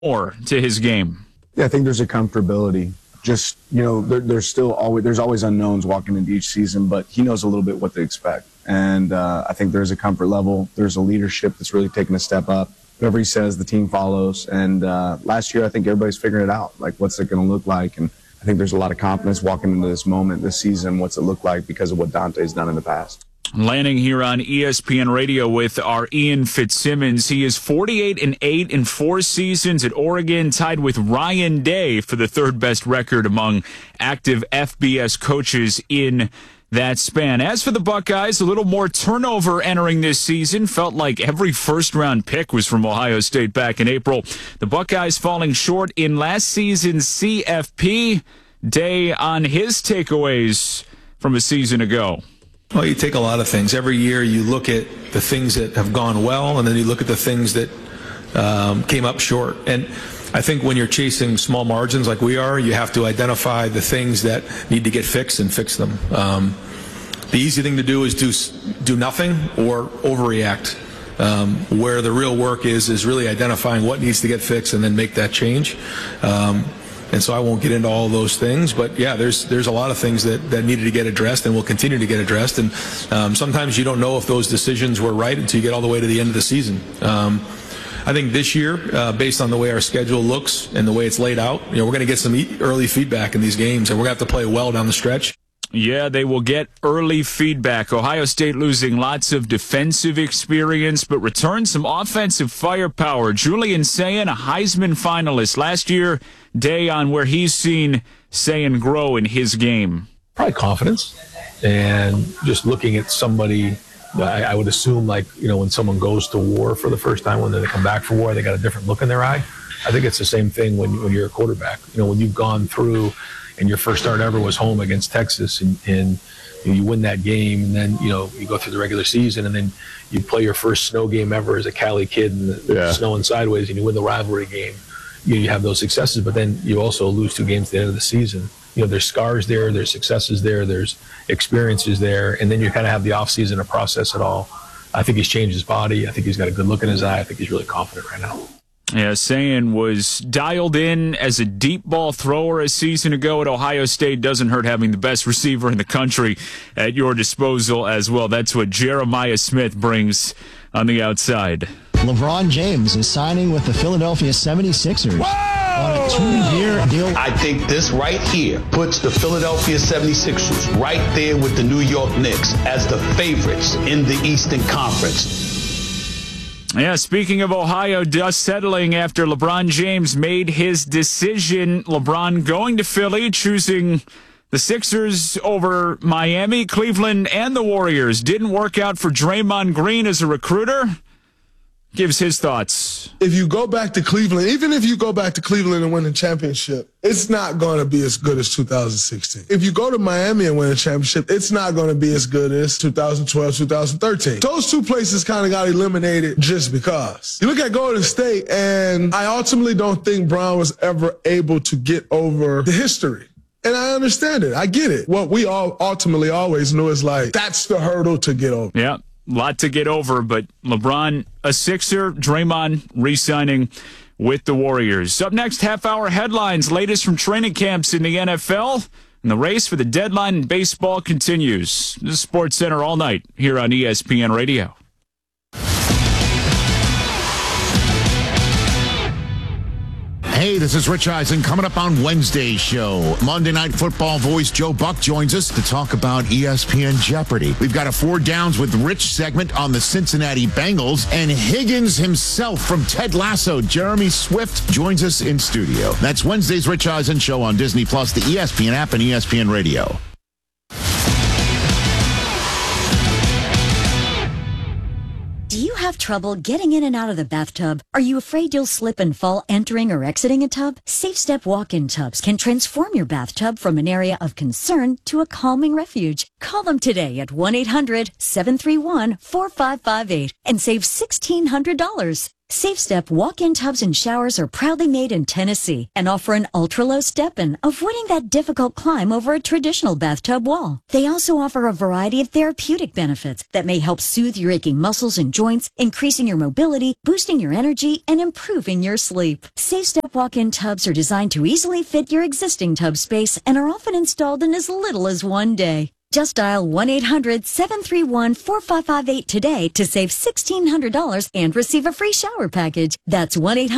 more to his game? Yeah, I think there's a comfortability. Just, there's always unknowns walking into each season, but he knows a little bit what to expect. And I think there's a comfort level. There's a leadership that's really taken a step up. Whatever he says, the team follows. And last year, I think everybody's figuring it out. Like, what's it going to look like? And I think there's a lot of confidence walking into this moment, this season, what's it look like because of what Dante's done in the past. Landing here on ESPN Radio with our Ian Fitzsimmons. He is 48-8 in 4 seasons at Oregon, tied with Ryan Day for the third best record among active FBS coaches in that span. As for the Buckeyes, a little more turnover entering this season. Felt like every first-round pick was from Ohio State back in April. The Buckeyes falling short in last season's CFP. Day on his takeaways from a season ago. Well, you take a lot of things. Every year you look at the things that have gone well, and then you look at the things that came up short. And I think when you're chasing small margins like we are, you have to identify the things that need to get fixed and fix them. The easy thing to do is do nothing or overreact. Where the real work is really identifying what needs to get fixed and then make that change. And so I won't get into all those things, but yeah, there's a lot of things that needed to get addressed and will continue to get addressed. And sometimes you don't know if those decisions were right until you get all the way to the end of the season. I think this year, based on the way our schedule looks and the way it's laid out, we're going to get some early feedback in these games, and we're going to have to play well down the stretch. Yeah, they will get early feedback. Ohio State losing lots of defensive experience, but return some offensive firepower. Julian Sayin, a Heisman finalist last year, Day on where he's seen Sayin grow in his game. Probably confidence, and just looking at somebody, I would assume, like, when someone goes to war for the first time, when they come back from war, they got a different look in their eye. I think it's the same thing when you're a quarterback. When you've gone through and your first start ever was home against Texas, and you win that game, and then you go through the regular season, and then you play your first snow game ever as a Cali kid, and the snowing sideways, and you win the rivalry game. You have those successes, but then you also lose 2 games at the end of the season. There's scars there, there's successes there, there's experiences there, and then you kind of have the offseason to process it all. I think he's changed his body. I think he's got a good look in his eye. I think he's really confident right now. Yeah, Sayin was dialed in as a deep ball thrower a season ago at Ohio State. Doesn't hurt having the best receiver in the country at your disposal as well. That's what Jeremiah Smith brings on the outside. LeBron James is signing with the Philadelphia 76ers. On a 2-year deal. I think this right here puts the Philadelphia 76ers right there with the New York Knicks as the favorites in the Eastern Conference. Yeah, speaking of Ohio, dust settling after LeBron James made his decision. LeBron going to Philly, choosing the Sixers over Miami, Cleveland, and the Warriors. Didn't work out for Draymond Green as a recruiter. Gives his thoughts. If you go back to Cleveland, even if you go back to Cleveland and win a championship, it's not going to be as good as 2016. If you go to Miami and win a championship, it's not going to be as good as 2012, 2013. Those 2 places kind of got eliminated just because. You look at Golden State, and I ultimately don't think Brown was ever able to get over the history. And I understand it. I get it. What we all ultimately always knew is like, that's the hurdle to get over. Yeah. Lot to get over, but LeBron, a Sixer, Draymond re-signing with the Warriors. Up next, half-hour headlines, latest from training camps in the NFL, and the race for the deadline in baseball continues. This is SportsCenter all night here on ESPN Radio. Hey, this is Rich Eisen coming up on Wednesday's show. Monday Night Football voice Joe Buck joins us to talk about ESPN Jeopardy. We've got a 4 Downs with Rich segment on the Cincinnati Bengals, and Higgins himself from Ted Lasso, Jeremy Swift, joins us in studio. That's Wednesday's Rich Eisen show on Disney+, the ESPN app, and ESPN Radio. Do you have trouble getting in and out of the bathtub? Are you afraid you'll slip and fall entering or exiting a tub? Safe Step walk-in tubs can transform your bathtub from an area of concern to a calming refuge. Call them today at 1-800-731-4558 and save $1,600. Safe Step walk-in tubs and showers are proudly made in Tennessee and offer an ultra-low step-in, avoiding that difficult climb over a traditional bathtub wall. They also offer a variety of therapeutic benefits that may help soothe your aching muscles and joints, increasing your mobility, boosting your energy, and improving your sleep. Safe Step walk-in tubs are designed to easily fit your existing tub space and are often installed in as little as one day. Just dial 1-800-731-4558 today to save $1,600 and receive a free shower package. That's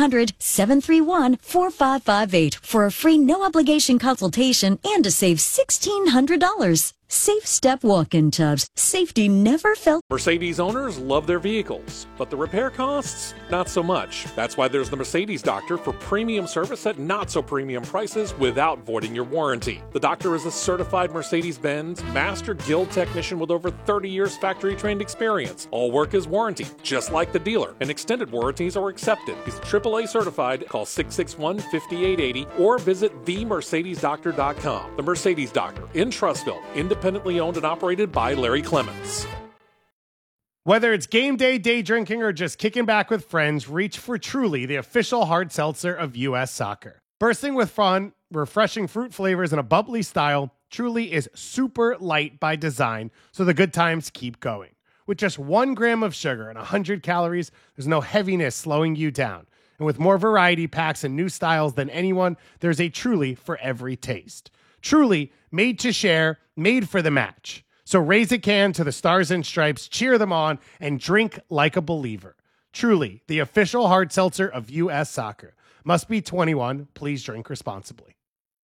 1-800-731-4558 for a free no-obligation consultation and to save $1,600. Safe Step walk-in tubs. Safety never felt. Mercedes owners love their vehicles, but the repair costs, not so much. That's why there's the Mercedes Doctor for premium service at not so premium prices without voiding your warranty. The Doctor is a certified Mercedes-Benz Master Guild technician with over 30 years factory trained experience. All work is warranted, just like the dealer, and extended warranties are accepted. He's AAA certified. Call 661-5880 or visit themercedesdoctor.com. The Mercedes Doctor in Trussville, independently owned and operated by Larry Clements. Whether it's game day, day drinking, or just kicking back with friends, reach for Truly, the official hard seltzer of U.S. Soccer. Bursting with fun, refreshing fruit flavors, and a bubbly style, Truly is super light by design, so the good times keep going. With just 1 gram of sugar and 100 calories, there's no heaviness slowing you down. And with more variety packs and new styles than anyone, there's a Truly for every taste. Truly, made to share, made for the match. So raise a can to the Stars and Stripes, cheer them on, and drink like a believer. Truly, the official hard seltzer of U.S. Soccer. Must be 21. Please drink responsibly.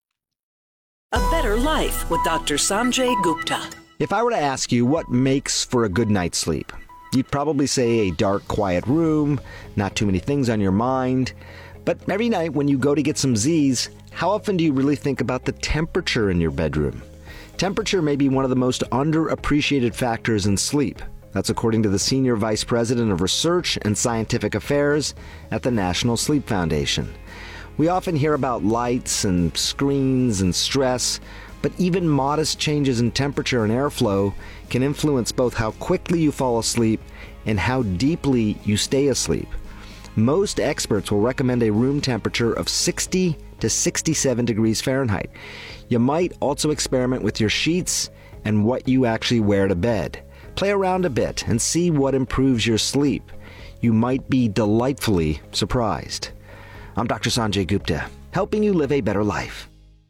A better life with Dr. Sanjay Gupta. If I were to ask you what makes for a good night's sleep, you'd probably say a dark, quiet room, not too many things on your mind. But every night when you go to get some Z's, how often do you really think about the temperature in your bedroom? Temperature may be one of the most underappreciated factors in sleep. That's according to the Senior Vice President of Research and Scientific Affairs at the National Sleep Foundation. We often hear about lights and screens and stress, but even modest changes in temperature and airflow can influence both how quickly you fall asleep and how deeply you stay asleep. Most experts will recommend a room temperature of 60 to 67 degrees Fahrenheit. You might also experiment with your sheets and what you actually wear to bed. Play around a bit and see what improves your sleep. You might be delightfully surprised. I'm Dr. Sanjay Gupta, helping you live a better life.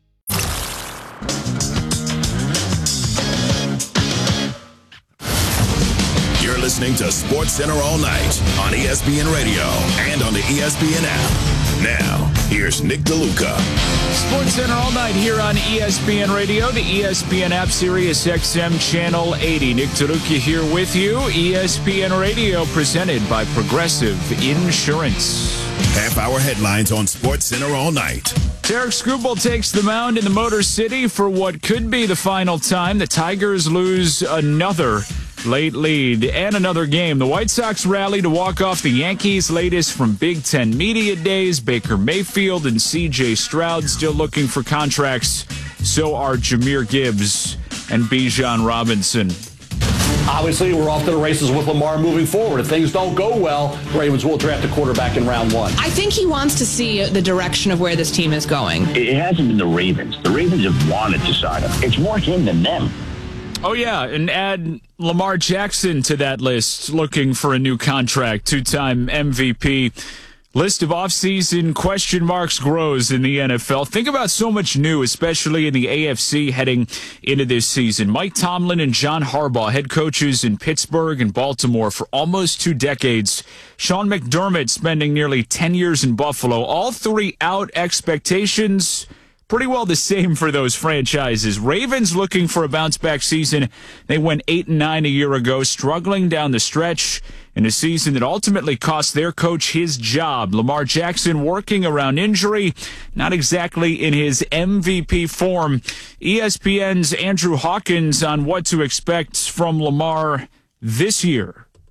You're listening to SportsCenter all night on ESPN Radio and on the ESPN app. Now, here's Nick DeLuca. SportsCenter all night here on ESPN Radio, the ESPN app, Sirius XM Channel 80. Nick DeLuca here with you. ESPN Radio presented by Progressive Insurance. Half-hour headlines on SportsCenter all night. Tarek Skubal takes the mound in the Motor City for what could be the final time. The Tigers lose another late lead and another game. The White Sox rally to walk off the Yankees. Latest from Big Ten Media Days. Baker Mayfield and C.J. Stroud still looking for contracts. So are Jahmyr Gibbs and Bijan Robinson. Obviously, we're off to the races with Lamar moving forward. If things don't go well, Ravens will draft a quarterback in round 1. I think he wants to see the direction of where this team is going. It hasn't been the Ravens. The Ravens have wanted to sign him. It's more him than them. Oh, yeah, and add Lamar Jackson to that list, looking for a new contract, two-time MVP. List of offseason question marks grows in the NFL. Think about so much new, especially in the AFC heading into this season. Mike Tomlin and John Harbaugh, head coaches in Pittsburgh and Baltimore for almost 2 decades. Sean McDermott spending nearly 10 years in Buffalo. All three out expectations. Pretty well the same for those franchises. Ravens looking for a bounce-back season. They went 8-9 a year ago, struggling down the stretch in a season that ultimately cost their coach his job. Lamar Jackson working around injury, not exactly in his MVP form. ESPN's Andrew Hawkins on what to expect from Lamar this year.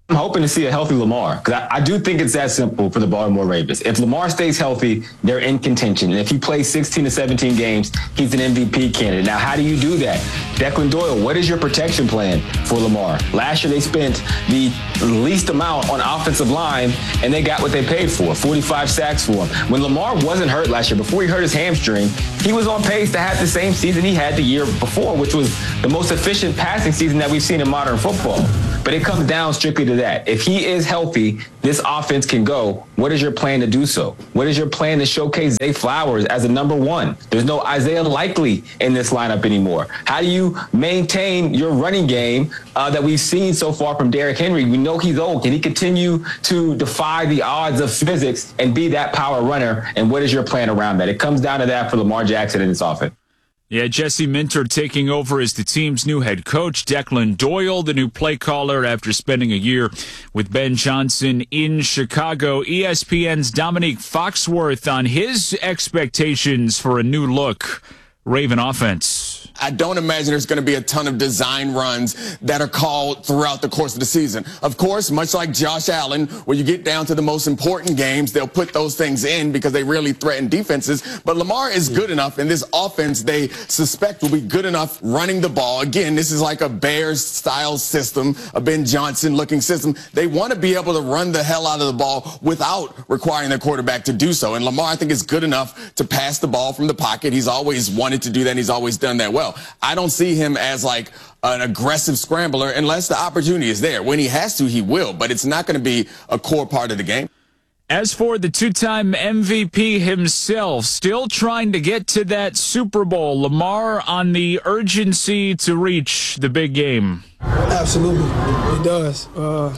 I'm hoping to see a healthy Lamar, because I do think it's that simple for the Baltimore Ravens. If Lamar stays healthy, they're in contention. And if he plays 16 to 17 games, he's an MVP candidate. Now, how do you do that? Declan Doyle, what is your protection plan for Lamar? Last year, they spent the least amount on offensive line, and they got what they paid for, 45 sacks for him. When Lamar wasn't hurt last year, before he hurt his hamstring, he was on pace to have the same season he had the year before, which was the most efficient passing season that we've seen in modern football. But it comes down strictly to that. If he is healthy, this offense can go. What is your plan to do so? What is your plan to showcase Zay Flowers as a number one? There's no Isaiah Likely in this lineup anymore. How do you maintain your running game that we've seen so far from Derrick Henry? We know he's old. Can he continue to defy the odds of physics and be that power runner? And what is your plan around that? It comes down to that for Lamar Jackson and this offense. Yeah, Jesse Minter taking over as the team's new head coach. Declan Doyle, the new play caller after spending a year with Ben Johnson in Chicago. ESPN's Dominique Foxworth on his expectations for a new look Raven offense. I don't imagine there's going to be a ton of design runs that are called throughout the course of the season. Of course, much like Josh Allen, when you get down to the most important games, they'll put those things in because they really threaten defenses. But Lamar is good enough, and this offense they suspect will be good enough running the ball. Again, this is like a Bears-style system, a Ben Johnson-looking system. They want to be able to run the hell out of the ball without requiring their quarterback to do so. And Lamar, I think, is good enough to pass the ball from the pocket. He's always wanted to do that, and he's always done that well. I don't see him as like an aggressive scrambler unless the opportunity is there. When he has to, he will, but it's not going to be a core part of the game. As for the two-time MVP himself, still trying to get to that Super Bowl, Lamar on the urgency to reach the big game. Absolutely, it does.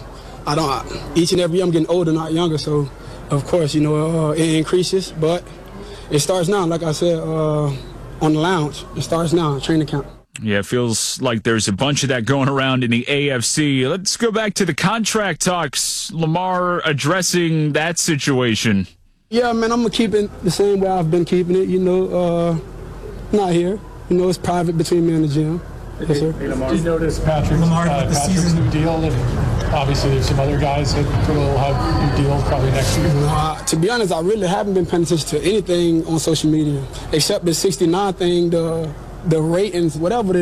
Each and every year I'm getting older, not younger, so of course, it increases, but it starts now, like I said, on the lounge. It starts now, training camp. Yeah, it feels like there's a bunch of that going around in the AFC. Let's go back to the contract talks. Lamar addressing that situation. Yeah, man, I'm going to keep it the same way I've been keeping it, not here. It's private between me and the gym. Yes, sir. Did you notice Patrick's new deal? Obviously, there's some other guys that will have new deals probably next year. To be honest, I really haven't been paying attention to anything on social media except the 69 thing, the ratings, whatever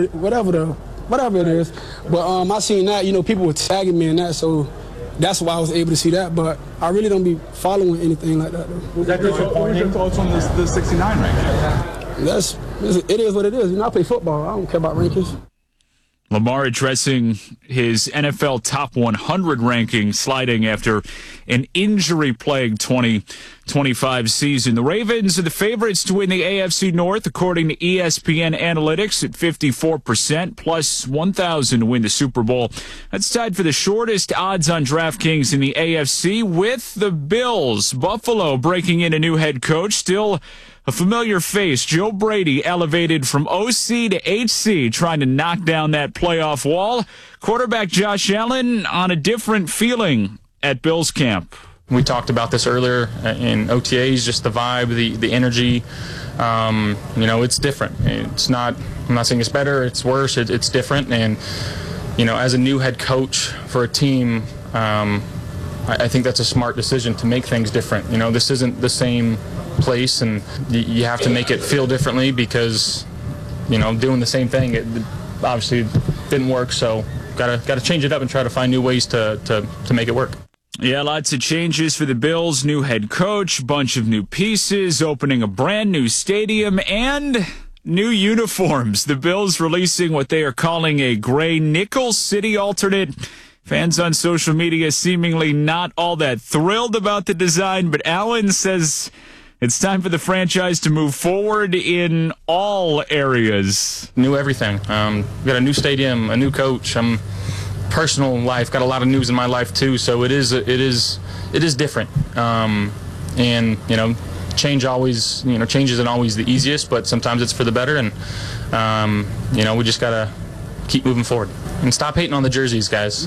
it is. But I seen that, people were tagging me in that, so that's why I was able to see that. But I really don't be following anything like that. Was that disappointing? What was your thoughts on the 69 ranking? It is what it is. I play football. I don't care about rankings. Lamar addressing his NFL top 100 ranking, sliding after an injury-plagued 2025 season. The Ravens are the favorites to win the AFC North, according to ESPN Analytics, at 54%, plus 1,000 to win the Super Bowl. That's tied for the shortest odds on DraftKings in the AFC with the Bills. Buffalo breaking in a new head coach, still a familiar face, Joe Brady, elevated from OC to HC, trying to knock down that playoff wall. Quarterback Josh Allen on a different feeling at Bills camp. We talked about this earlier in OTAs, just the vibe, the energy. It's different. I'm not saying it's better, it's worse, it's different. And, as a new head coach for a team, I think that's a smart decision to make things different. This isn't the same place, and you have to make it feel differently because, doing the same thing, it obviously didn't work. So got to change it up and try to find new ways to make it work. Yeah, lots of changes for the Bills. New head coach, bunch of new pieces, opening a brand new stadium, and new uniforms. The Bills releasing what they are calling a gray nickel city alternate. Fans on social media seemingly not all that thrilled about the design, but Allen says it's time for the franchise to move forward in all areas. New everything. Got a new stadium, a new coach. Personal life, got a lot of news in my life too, so it is different. And change isn't always the easiest, but sometimes it's for the better. And we just gotta keep moving forward and stop hating on the jerseys, guys.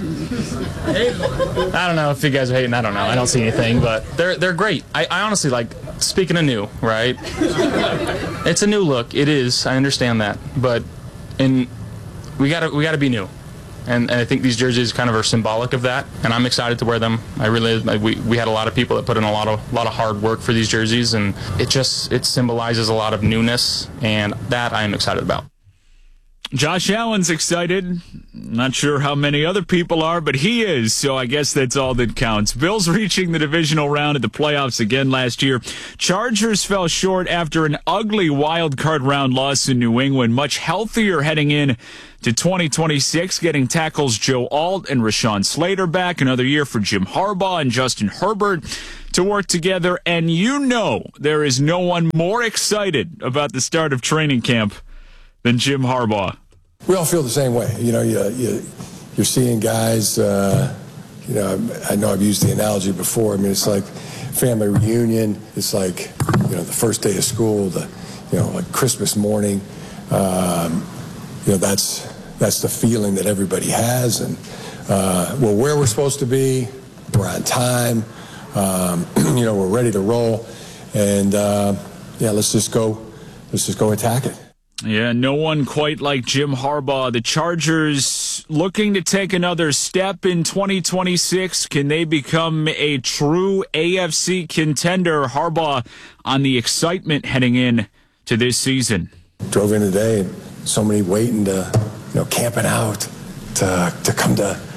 I don't know if you guys are hating. I don't know. I don't see anything, but they're great. I honestly like. Speaking of new, right? It's a new look. It is. I understand that, but we gotta be new. And I think these jerseys kind of are symbolic of that, and I'm excited to wear them. We had a lot of people that put in a lot of hard work for these jerseys, and it symbolizes a lot of newness, and that I am excited about. Josh Allen's excited. Not sure how many other people are, but he is, so I guess that's all that counts. Bills reaching the divisional round of the playoffs again last year. Chargers fell short after an ugly wild card round loss in New England. Much healthier heading in to 2026, getting tackles Joe Alt and Rashawn Slater back. Another year for Jim Harbaugh and Justin Herbert to work together. And you know there is no one more excited about the start of training camp than Jim Harbaugh. We all feel the same way. You know, you're seeing guys, you know, I know I've used the analogy before. I mean, it's like family reunion. It's like, you know, the first day of school, like Christmas morning. You know, that's the feeling that everybody has. And we're where we're supposed to be. We're on time. You know, we're ready to roll. And, let's just go attack it. Yeah, no one quite like Jim Harbaugh. The Chargers looking to take another step in 2026. Can they become a true AFC contender? Harbaugh on the excitement heading in to this season. Drove in today, so many waiting to, camping out to come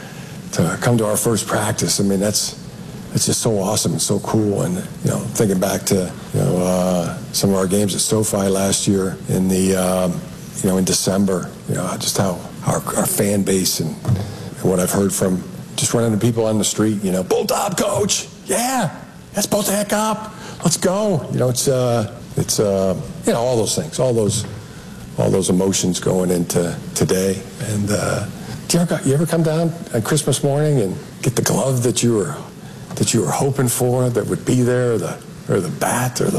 to our first practice. I mean, it's just so awesome and so cool. And, thinking back to, some of our games at SoFi last year in in December, just how our fan base and what I've heard from just running into people on the street, bolt up, coach. Yeah, let's bolt the heck up. Let's go. It's all those things, all those emotions going into today. And you ever come down on Christmas morning and get the glove that you were hoping for that would be there, or the bat, or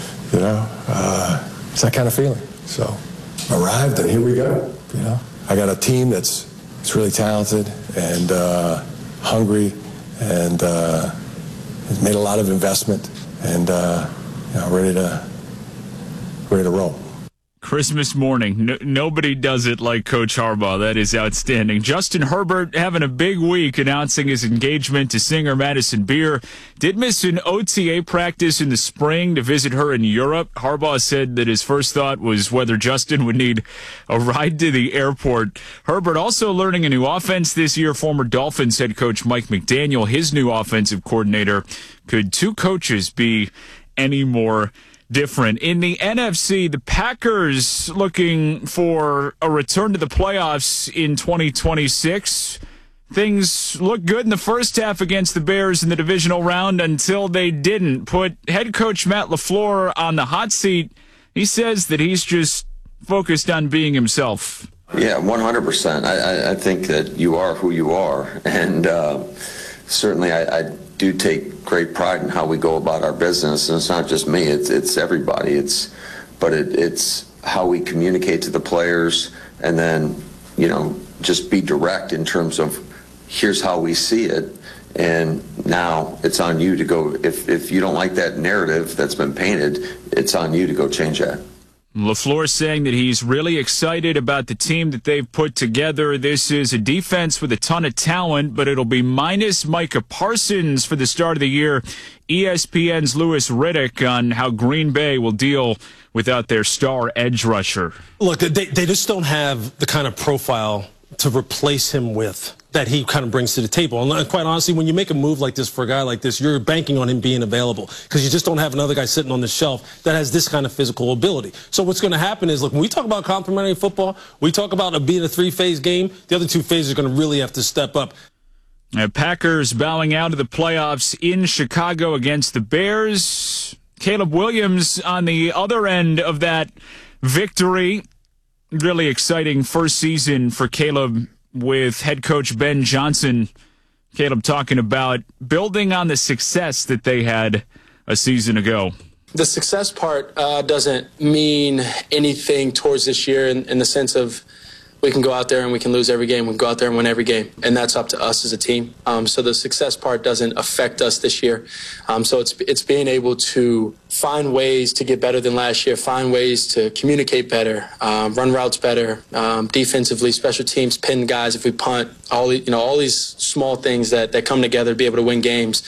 it's that kind of feeling. So arrived, and here we go. I got a team that's really talented and hungry, and has made a lot of investment, and ready to roll. Christmas morning. Nobody does it like Coach Harbaugh. That is outstanding. Justin Herbert having a big week, announcing his engagement to singer Madison Beer. Did miss an OTA practice in the spring to visit her in Europe. Harbaugh said that his first thought was whether Justin would need a ride to the airport. Herbert also learning a new offense this year. Former Dolphins head coach Mike McDaniel, his new offensive coordinator. Could two coaches be any more different? In the NFC, the Packers looking for a return to the playoffs in 2026. Things looked good in the first half against the Bears in the divisional round until they didn't. Put head coach Matt LaFleur on the hot seat. He says that he's just focused on being himself. Yeah, 100%. I think that you are who you are. And certainly I do take great pride in how we go about our business, and it's not just me, it's everybody. It's how we communicate to the players, and then just be direct in terms of here's how we see it, and now it's on you to go. If you don't like that narrative that's been painted, it's on you to go change that. LaFleur saying that he's really excited about the team that they've put together. This is a defense with a ton of talent, but it'll be minus Micah Parsons for the start of the year. ESPN's Louis Riddick on how Green Bay will deal without their star edge rusher. Look, they just don't have the kind of profile to replace him with that he kind of brings to the table. And quite honestly, when you make a move like this for a guy like this, you're banking on him being available because you just don't have another guy sitting on the shelf that has this kind of physical ability. So what's going to happen is, look, when we talk about complementary football, we talk about it being a three-phase game. The other two phases are going to really have to step up. Packers bowing out of the playoffs in Chicago against the Bears. Caleb Williams on the other end of that victory. Really exciting first season for Caleb with head coach Ben Johnson. Caleb talking about building on the success that they had a season ago. The success part doesn't mean anything towards this year in the sense of we can go out there and we can lose every game. We can go out there and win every game, and that's up to us as a team. So the success part doesn't affect us this year. So it's being able to find ways to get better than last year, find ways to communicate better, run routes better, defensively, special teams, pin guys if we punt, all these small things that come together to be able to win games,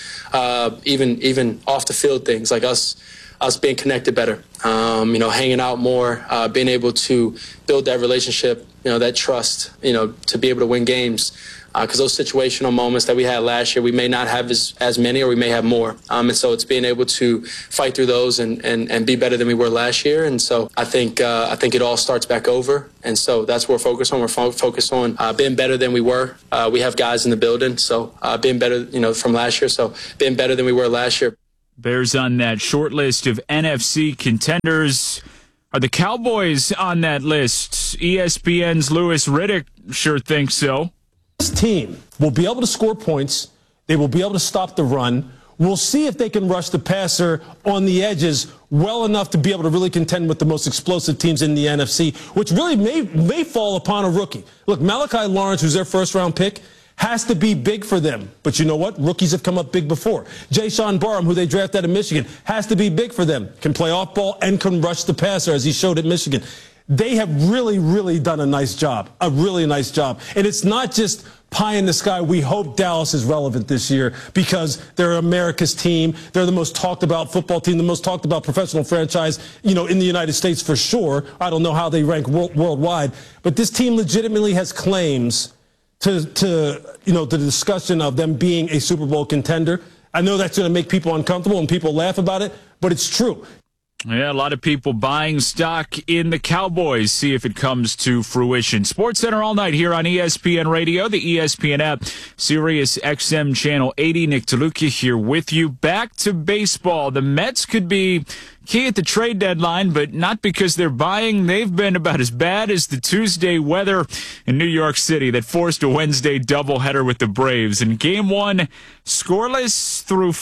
even off the field things like us being connected better, hanging out more, being able to build that relationship, that trust, to be able to win games. Because those situational moments that we had last year, we may not have as many, or we may have more. And so it's being able to fight through those and be better than we were last year. And so I think it all starts back over. And so that's what we're focused on. We're focused on being better than we were. We have guys in the building, so being better, from last year. So being better than we were last year. Bears on that short list of NFC contenders. Are the Cowboys on that list? ESPN's Louis Riddick sure thinks so. This team will be able to score points. They will be able to stop the run. We'll see if they can rush the passer on the edges well enough to be able to really contend with the most explosive teams in the NFC, which really may fall upon a rookie. Look, Malachi Lawrence, who's their first-round pick, has to be big for them. But you know what? Rookies have come up big before. Jayshon Barham, who they drafted out of Michigan, has to be big for them. Can play off ball and can rush the passer, as he showed at Michigan. They have really, really done a nice job, a really nice job. And it's not just pie in the sky. We hope Dallas is relevant this year because they're America's team. They're the most talked about football team, the most talked about professional franchise, in the United States for sure. I don't know how they rank worldwide. But this team legitimately has claims to the discussion of them being a Super Bowl contender. I know that's going to make people uncomfortable and people laugh about it, but it's true. Yeah, a lot of people buying stock in the Cowboys. See if it comes to fruition. SportsCenter all night here on ESPN Radio, the ESPN app, Sirius XM Channel 80. Nick DeLuca here with you. Back to baseball. The Mets could be key at the trade deadline, but not because they're buying. They've been about as bad as the Tuesday weather in New York City that forced a Wednesday doubleheader with the Braves. In Game 1, scoreless through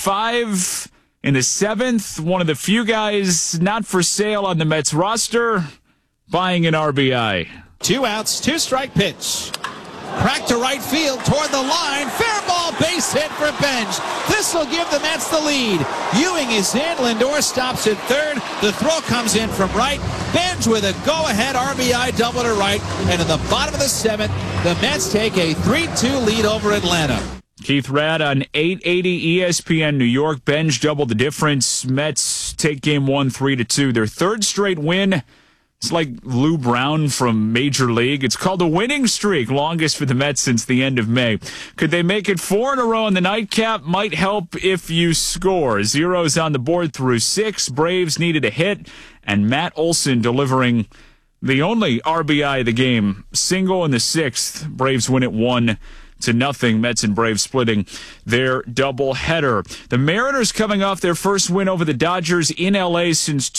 5. In the 7th, one of the few guys not for sale on the Mets roster, buying an RBI. 2 outs, 2-strike pitch. Crack to right field, toward the line. Fair ball, base hit for Benj. This will give the Mets the lead. Ewing is in. Lindor stops at third. The throw comes in from right. Benj with a go-ahead RBI double to right. And in the bottom of the 7th, the Mets take a 3-2 lead over Atlanta. Keith Radd on 880 ESPN New York. Benj doubled the difference. Mets take Game 1 3-2. Their third straight win. It's like Lou Brown from Major League. It's called a winning streak, longest for the Mets since the end of May. Could they make it 4 in a row in the nightcap? Might help if you score. Zeros on the board through 6. Braves needed a hit, and Matt Olson delivering the only RBI of the game. Single in the 6th. Braves win it 1-0. Mets and Braves splitting their doubleheader. The Mariners coming off their first win over the Dodgers in L.A. since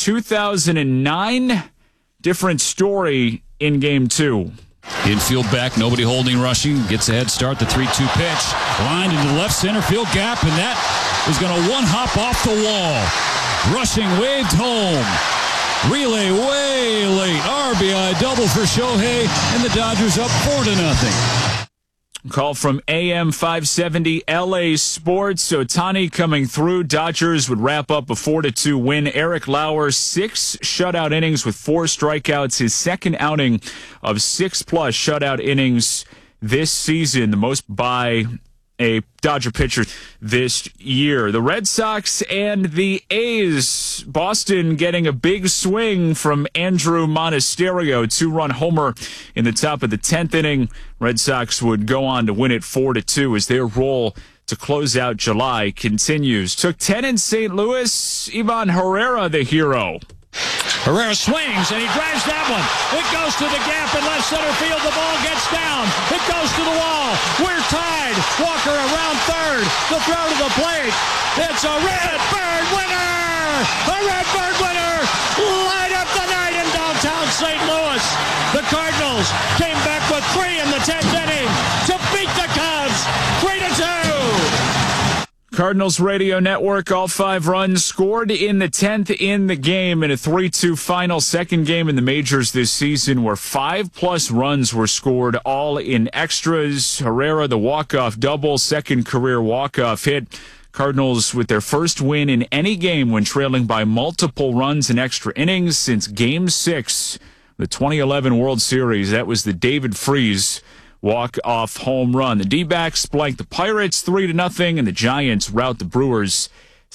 2009. Different story in Game 2. Infield back, nobody holding, rushing. Gets a head start, the 3-2 pitch. Lined into the left center field gap, and that is going to one-hop off the wall. Rushing, waved home. Relay way late. RBI double for Shohei, and the Dodgers up 4-0. Call from AM 570 LA Sports. Ohtani coming through. Dodgers would wrap up a 4-2 win. Eric Lauer, 6 shutout innings with 4 strikeouts. His second outing of 6+ shutout innings this season, the most by a Dodger pitcher this year. The Red Sox and the A's. Boston getting a big swing from Andrew Monasterio. 2-run homer in the top of the 10th inning. Red Sox would go on to win it 4-2 as their roll to close out July continues. Took 10 in St. Louis. Ivan Herrera, the hero. Herrera swings, and he drives that one. It goes to the gap in left center field. The ball gets down. It goes to the wall. We're tied. Walker around third. The throw to the plate. It's a Redbird winner! A Redbird winner! Light up the night in downtown St. Louis. The Cardinals came back with 3 in the 10th inning to beat the Cubs 3-2. Cardinals radio network, all 5 runs scored in the 10th in the game in a 3-2 final. Second game in the majors this season where 5+ runs were scored, all in extras. Herrera, the walk-off double, second career walk-off hit. Cardinals with their first win in any game when trailing by multiple runs in extra innings since Game 6, the 2011 World Series. That was the David Freese walk-off home run. The D-backs blank the Pirates 3-0, and the Giants rout the Brewers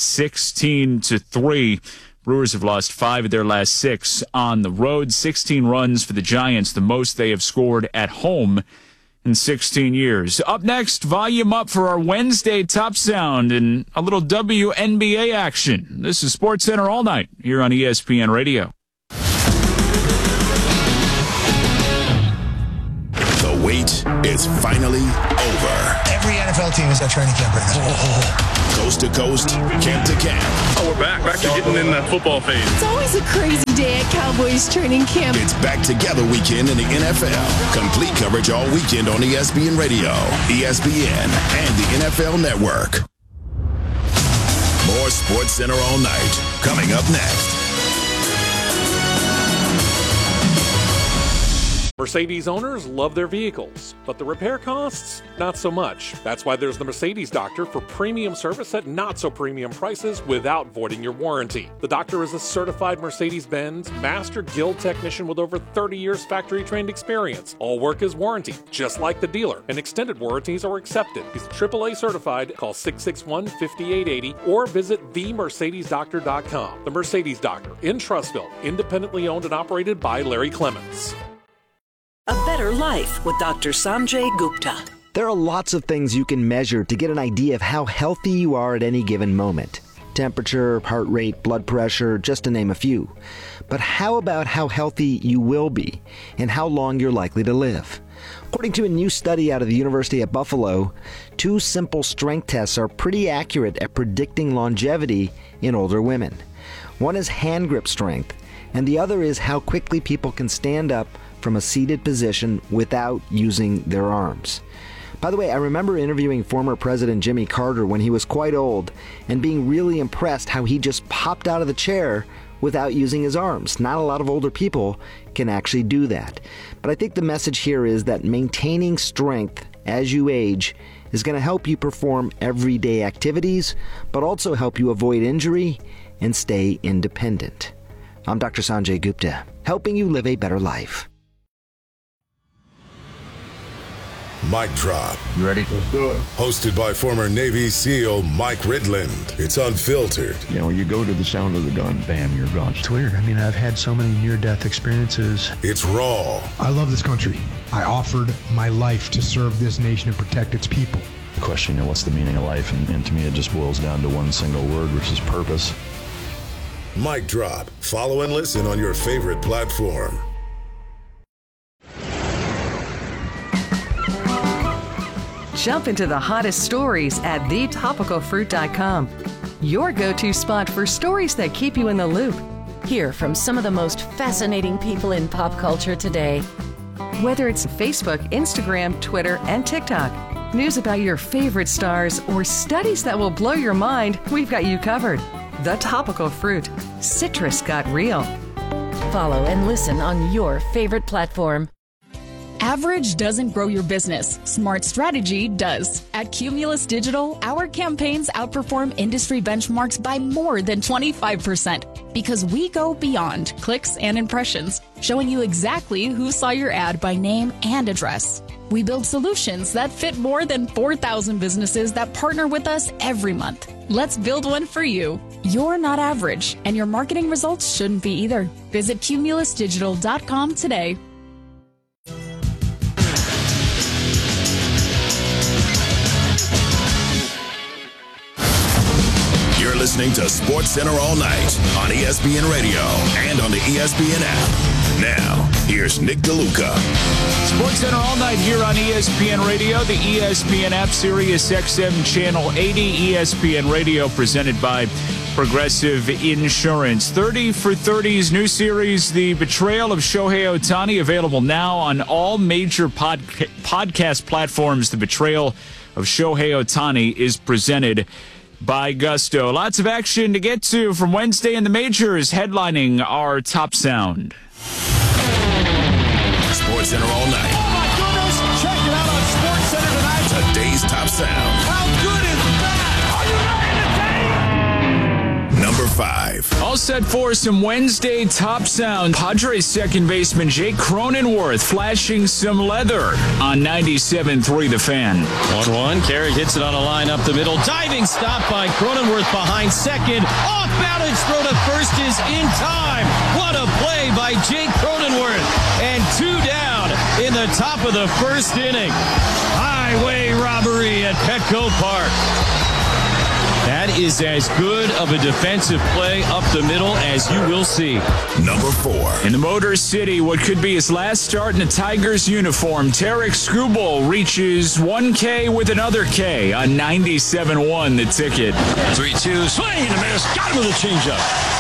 16-3. Brewers have lost 5 of their last 6 on the road. 16 runs for the Giants, the most they have scored at home in 16 years. Up next, volume up for our Wednesday Top Sound and a little WNBA action. This is SportsCenter All Night here on ESPN Radio. The wait is finally over. Every NFL team is at training camp right now. Coast to coast, camp to camp. Oh, we're back to getting in the football phase. It's always a crazy day at Cowboys training camp. It's back together weekend in the NFL. Complete coverage all weekend on ESPN Radio, ESPN, and the NFL Network. More SportsCenter All Night coming up next. Mercedes owners love their vehicles, but the repair costs, not so much. That's why there's the Mercedes Doctor for premium service at not so premium prices without voiding your warranty. The Doctor is a certified Mercedes-Benz Master Guild technician with over 30 years factory-trained experience. All work is warranty, just like the dealer, and extended warranties are accepted. He's AAA certified. Call 661-5880 or visit themercedesdoctor.com. The Mercedes Doctor in Trussville, independently owned and operated by Larry Clements. A Better Life with Dr. Sanjay Gupta. There are lots of things you can measure to get an idea of how healthy you are at any given moment. Temperature, heart rate, blood pressure, just to name a few. But how about how healthy you will be and how long you're likely to live? According to a new study out of the University at Buffalo, 2 simple strength tests are pretty accurate at predicting longevity in older women. One is hand grip strength, and the other is how quickly people can stand up from a seated position without using their arms. By the way, I remember interviewing former President Jimmy Carter when he was quite old and being really impressed how he just popped out of the chair without using his arms. Not a lot of older people can actually do that. But I think the message here is that maintaining strength as you age is going to help you perform everyday activities, but also help you avoid injury and stay independent. I'm Dr. Sanjay Gupta, helping you live a better life. Mic Drop. You ready? Let's do it. Hosted by former Navy SEAL Mike Ridland. It's unfiltered. You know, when you go to the sound of the gun, bam, you're gone. It's weird. I mean, I've had so many near-death experiences. It's raw. I love this country. I offered my life to serve this nation and protect its people. The question, what's the meaning of life? And to me, it just boils down to one single word, which is purpose. Mic Drop. Follow and listen on your favorite platform. Jump into the hottest stories at thetopicalfruit.com. Your go-to spot for stories that keep you in the loop. Hear from some of the most fascinating people in pop culture today. Whether it's Facebook, Instagram, Twitter, and TikTok, news about your favorite stars, or studies that will blow your mind, we've got you covered. The Topical Fruit. Citrus got real. Follow and listen on your favorite platform. Average doesn't grow your business. Smart strategy does. At Cumulus Digital, our campaigns outperform industry benchmarks by more than 25% because we go beyond clicks and impressions, showing you exactly who saw your ad by name and address. We build solutions that fit more than 4,000 businesses that partner with us every month. Let's build one for you. You're not average, and your marketing results shouldn't be either. Visit cumulusdigital.com today. You're listening to SportsCenter All Night on ESPN Radio and on the ESPN app. Now, here's Nick DeLuca. SportsCenter All Night here on ESPN Radio, the ESPN app, Sirius XM Channel 80, ESPN Radio, presented by Progressive Insurance. 30 for 30's new series, The Betrayal of Shohei Ohtani, available now on all major podcast platforms. The Betrayal of Shohei Ohtani is presented by Gusto. Lots of action to get to from Wednesday in the majors, headlining our Top Sound. Sports Center all night. Oh my goodness! Check it out on Sports Center tonight. Today's Top Sound. How good is that? Are you ready to take? Number 5. All set for some Wednesday Top Sound. Padres second baseman Jake Cronenworth flashing some leather on 97.3 The Fan. 1-1. Carrick hits it on a line up the middle. Diving stop by Cronenworth behind second. Off balance throw to first is in time. What a play by Jake Cronenworth. And 2 down in the top of the first inning. Highway robbery at Petco Park. That is as good of a defensive play up the middle as you will see. Number 4. In the Motor City, what could be his last start in a Tigers uniform, Tarek Skubal reaches 1K with another K on 97.1 The Ticket. 3-2, swing and a miss. Got him with a changeup.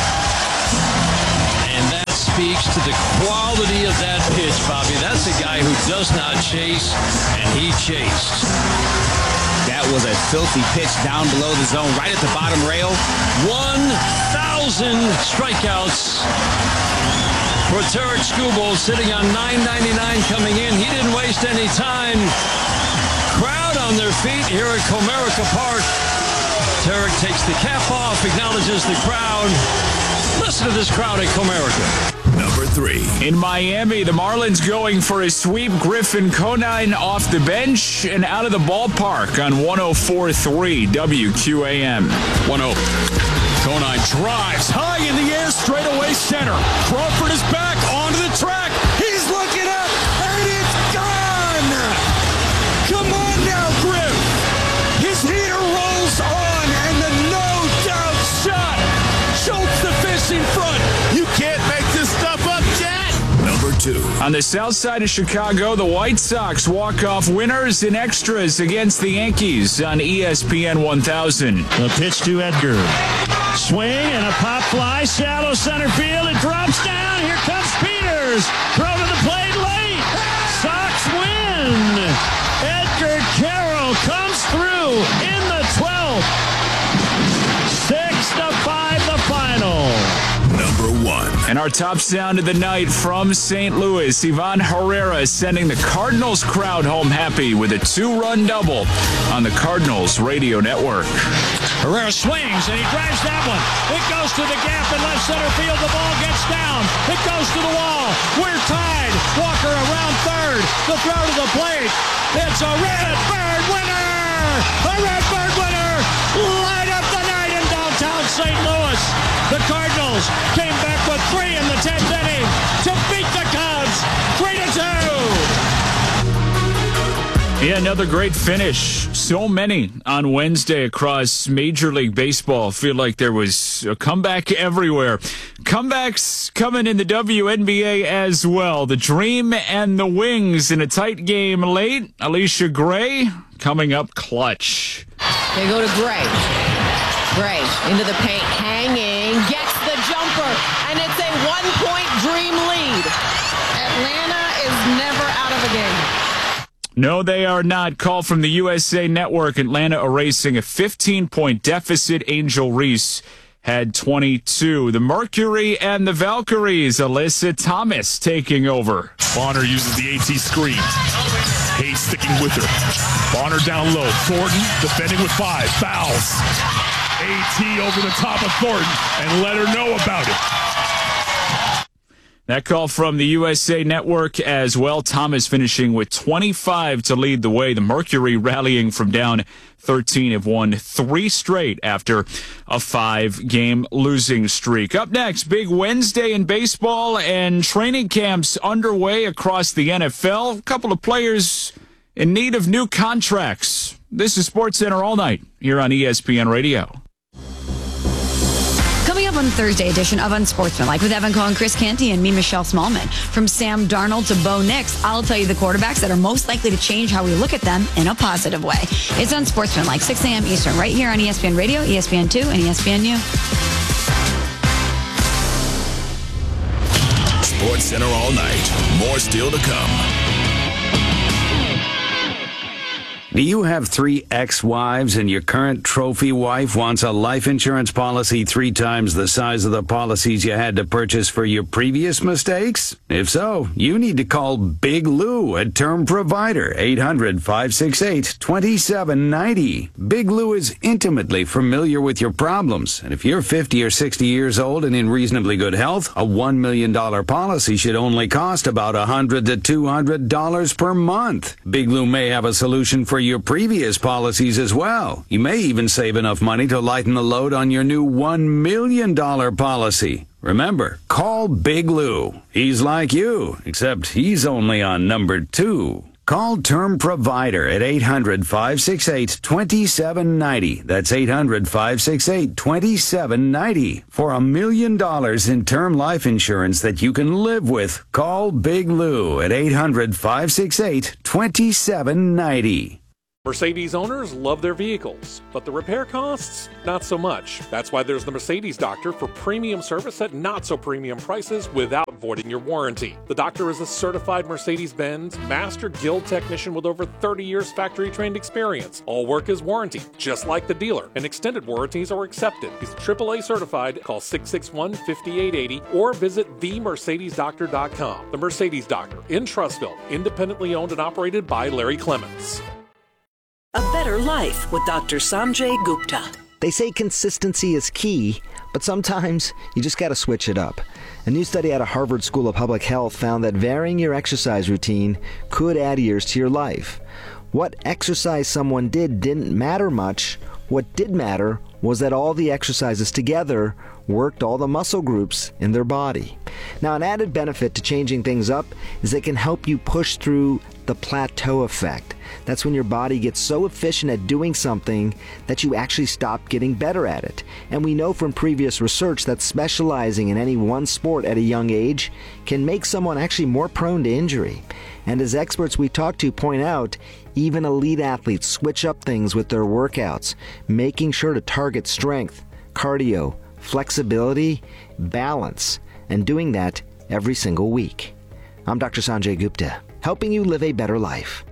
And that speaks to the quality of that pitch, Bobby. That's a guy who does not chase, and he chased. That was a filthy pitch down below the zone, right at the bottom rail. 1,000 strikeouts for Tarek Skubal, sitting on $9.99 coming in. He didn't waste any time. Crowd on their feet here at Comerica Park. Tarek takes the cap off, acknowledges the crowd. Listen to this crowd at Comerica. Number 3. In Miami, the Marlins going for a sweep. Griffin Conine off the bench and out of the ballpark on 104.3 WQAM. 1-0. Conine drives high in the air, straight away center. Crawford is back onto the track. He's looking up, and it's gone. Come on now, Griff. His heater rolls on, and the no-doubt shot chokes the fish in front. You can't make this stuff up, Jack. Number 2. On the south side of Chicago, the White Sox walk-off winners in extras against the Yankees on ESPN 1000. The pitch to Edgar. Swing and a pop fly, shallow center field. It drops down. Here comes Peters. Throw to the plate late. Sox win. Edgar Carroll comes through in the 12th. 6-5 the final. Number 1. And our top sound of the night from St. Louis, Ivan Herrera sending the Cardinals crowd home happy with a 2-run double on the Cardinals radio network. Herrera swings and he drives that one. It goes to the gap in left center field. The ball gets down. It goes to the wall. We're tied. Walker around third. The throw to the plate. It's a Redbird winner. A Redbird winner. Light up the night in downtown St. Louis. The Cardinals came back with 3 in the 10th inning to beat the Cubs 3-2. Yeah, another great finish. So many on Wednesday across Major League Baseball. Feel like there was a comeback everywhere. Comebacks coming in the WNBA as well. The Dream and the Wings in a tight game late. Alicia Gray coming up clutch. They go to Gray. Gray into the paint, hanging, gets the jumper, and it's a 1-point Dream lead. Atlanta is never out of a game. No, they are not. Call from the USA Network. Atlanta erasing a 15-point deficit. Angel Reese had 22. The Mercury and the Valkyries. Alyssa Thomas taking over. Bonner uses the AT screen. Hayes sticking with her. Bonner down low. Thornton defending with 5. Fouls. AT over the top of Thornton and let her know about it. That call from the USA Network as well. Thomas finishing with 25 to lead the way. The Mercury rallying from down 13 have won 3 straight after a 5-game losing streak. Up next, big Wednesday in baseball and training camps underway across the NFL. A couple of players in need of new contracts. This is SportsCenter All Night here on ESPN Radio. Coming up on the Thursday edition of Unsportsmanlike with Evan Cohen, Chris Canty, and me, Michelle Smallman. From Sam Darnold to Bo Nix, I'll tell you the quarterbacks that are most likely to change how we look at them in a positive way. It's Unsportsmanlike, 6 a.m. Eastern, right here on ESPN Radio, ESPN2, and ESPNU. SportsCenter All Night. More still to come. Do you have 3 ex-wives and your current trophy wife wants a life insurance policy 3 times the size of the policies you had to purchase for your previous mistakes? If so, you need to call Big Lou at Term Provider, 800-568-2790. Big Lou is intimately familiar with your problems, and if you're 50 or 60 years old and in reasonably good health, a $1 million policy should only cost about $100 to $200 per month. Big Lou may have a solution for your previous policies as well. You may even save enough money to lighten the load on your new $1 million policy. Remember, call Big Lou. He's like you, except he's only on number 2. Call Term Provider at 800-568-2790. That's 800-568-2790. For $1 million in term life insurance that you can live with, call Big Lou at 800-568-2790. Mercedes owners love their vehicles, but the repair costs, not so much. That's why there's the Mercedes Doctor for premium service at not so premium prices without voiding your warranty. The Doctor is a certified Mercedes-Benz Master Guild technician with over 30 years factory-trained experience. All work is warranted, just like the dealer, and extended warranties are accepted. He's AAA certified. Call 661-5880 or visit themercedesdoctor.com. The Mercedes Doctor in Trussville, independently owned and operated by Larry Clements. A better life with Dr. Sanjay Gupta. They say consistency is key, but sometimes you just got to switch it up. A new study out of Harvard School of Public Health found that varying your exercise routine could add years to your life. What exercise someone did didn't matter much. What did matter was that all the exercises together worked all the muscle groups in their body. Now, an added benefit to changing things up is it can help you push through the plateau effect. That's when your body gets so efficient at doing something that you actually stop getting better at it. And we know from previous research that specializing in any one sport at a young age can make someone actually more prone to injury. And as experts we talk to point out, even elite athletes switch up things with their workouts, making sure to target strength, cardio, flexibility, balance, and doing that every single week. I'm Dr. Sanjay Gupta, helping you live a better life.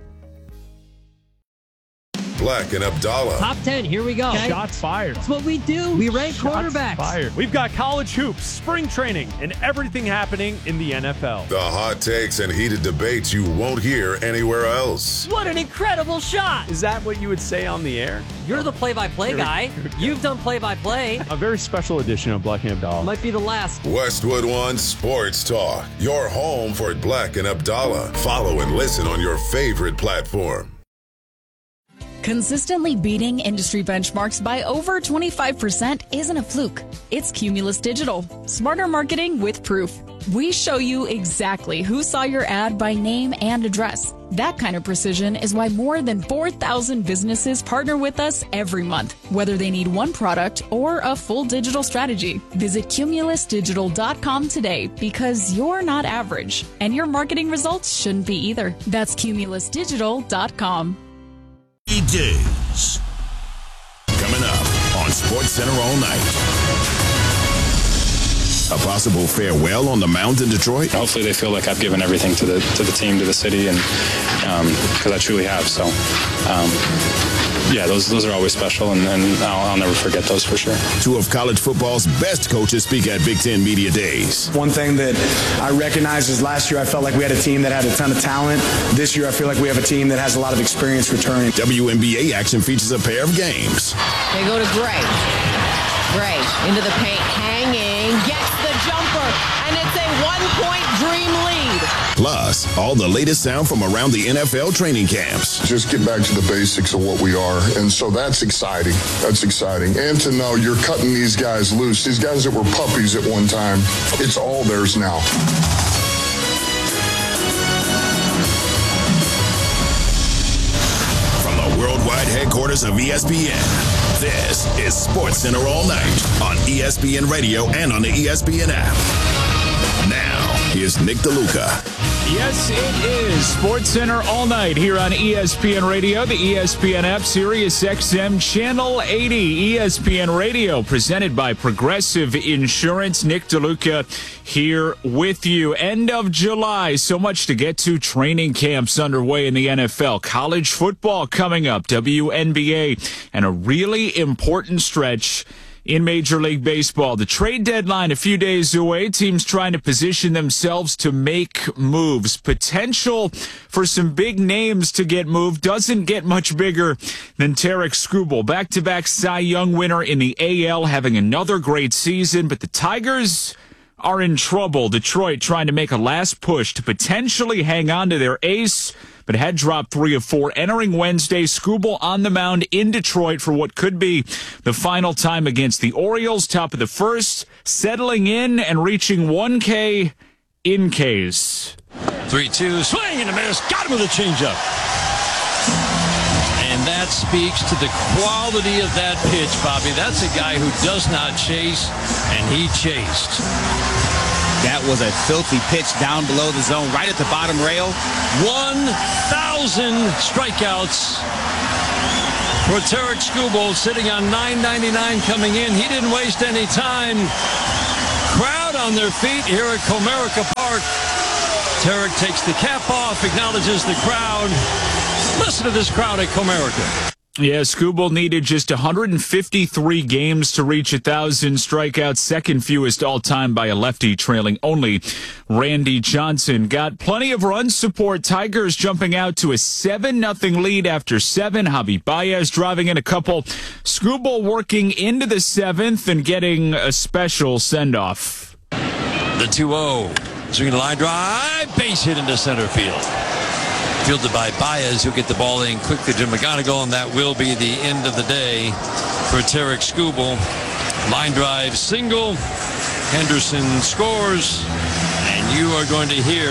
Black and Abdallah. Top 10, here we go. Okay. Shots fired. That's what we do. We rank quarterbacks. Fired. We've got college hoops, spring training, and everything happening in the NFL. The hot takes and heated debates you won't hear anywhere else. What an incredible shot. Is that what you would say on the air? You're the play-by-play guy. You've done play-by-play. A very special edition of Black and Abdallah. Might be the last. Westwood One Sports Talk. Your home for Black and Abdallah. Follow and listen on your favorite platform. Consistently beating industry benchmarks by over 25% isn't a fluke. It's Cumulus Digital. Smarter marketing with proof. We show you exactly who saw your ad by name and address. That kind of precision is why more than 4,000 businesses partner with us every month, whether they need one product or a full digital strategy. Visit cumulusdigital.com today because you're not average, and your marketing results shouldn't be either. That's cumulusdigital.com. Days. Coming up on Sports Center all night. A possible farewell on the mound in Detroit. Hopefully they feel like I've given everything to the team, to the city, and because I truly have. So, yeah, those are always special, and I'll never forget those for sure. Two of college football's best coaches speak at Big Ten Media Days. One thing that I recognize is last year I felt like we had a team that had a ton of talent. This year I feel like we have a team that has a lot of experience returning. WNBA action features a pair of games. They go to Gray. Gray into the paint, hanging, gets the jumper, and it's a one-point dream lead. Plus, all the latest sound from around the NFL training camps. Just get back to the basics of what we are, and so that's exciting. That's exciting. And to know you're cutting these guys loose, these guys that were puppies at one time, it's all theirs now. From the worldwide headquarters of ESPN, this is Sports Center all night on ESPN Radio and on the ESPN app. Now, here's Nick DeLuca. Yes, it is Sports Center all night here on ESPN Radio, the ESPN app, Sirius XM Channel 80. ESPN Radio presented by Progressive Insurance. Nick DeLuca here with you. End of July, so much to get to. Training camps underway in the NFL. College football coming up, WNBA, and a really important stretch in Major League Baseball. The trade deadline a few days away. Teams trying to position themselves to make moves. Potential for some big names to get moved doesn't get much bigger than Tarik Skubal. Back-to-back Cy Young winner in the AL, having another great season. But the Tigers are in trouble. Detroit trying to make a last push to potentially hang on to their ace, but had dropped 3 of 4 entering Wednesday. Skubal on the mound in Detroit for what could be the final time against the Orioles. Top of the first, settling in and reaching 1K in Ks. 3-2, swing and a miss. Got him with a changeup. And that speaks to the quality of that pitch, Bobby. That's a guy who does not chase, and he chased. That was a filthy pitch down below the zone, right at the bottom rail. 1,000 strikeouts for Tarik Skubal, sitting on $9.99 coming in. He didn't waste any time. Crowd on their feet here at Comerica Park. Tarik takes the cap off, acknowledges the crowd. Listen to this crowd at Comerica. Yeah, Skubal needed just 153 games to reach 1,000 strikeouts, second fewest all-time by a lefty, trailing only Randy Johnson. Got plenty of run support. Tigers jumping out to a 7-0 lead after 7. Javi Baez driving in a couple. Skubal working into the 7th and getting a special send-off. The 2-0. Swinging a line drive, base hit into center field. Fielded by Baez, who'll get the ball in quickly to McGonigal, and that will be the end of the day for Tarik Skubal. Line drive single. Henderson scores, and you are going to hear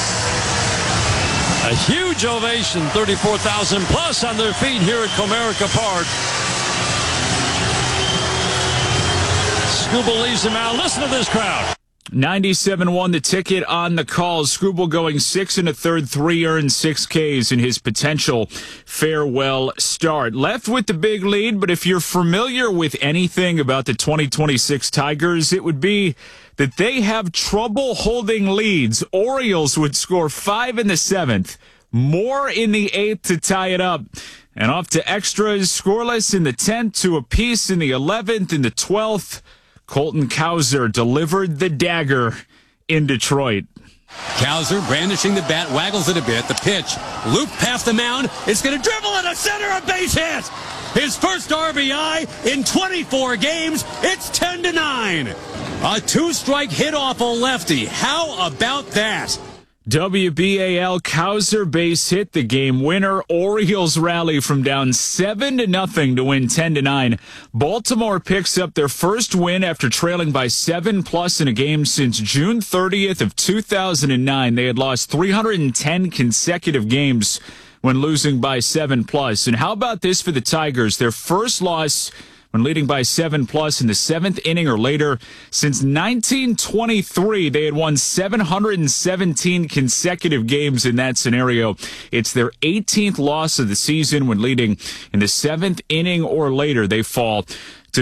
a huge ovation, 34,000 plus on their feet here at Comerica Park. Skubal leaves him out. Listen to this crowd. 97-1 the ticket on the calls. Skubal going 6 1/3, 3 earned, 6 Ks in his potential farewell start. Left with the big lead, but if you're familiar with anything about the 2026 Tigers, it would be that they have trouble holding leads. Orioles would score 5 in the 7th, more in the 8th to tie it up. And off to extras, scoreless in the 10th, to apiece in the 11th, in the 12th. Colton Cowser delivered the dagger in Detroit. Cowser brandishing the bat, waggles it a bit. The pitch, loop past the mound. It's going to dribble in the center, a base hit. His first RBI in 24 games. It's 10-9. A 2-strike hit off a lefty. How about that? WBAL Cowser base hit, the game winner. Orioles rally from down 7-0 to win 10-9. Baltimore picks up their first win after trailing by 7+ in a game since June 30th of 2009. They had lost 310 consecutive games when losing by 7+. And how about this for the Tigers? Their first loss when leading by 7+ in the 7th inning or later. Since 1923, they had won 717 consecutive games in that scenario. It's their 18th loss of the season when leading in the 7th inning or later. They fall to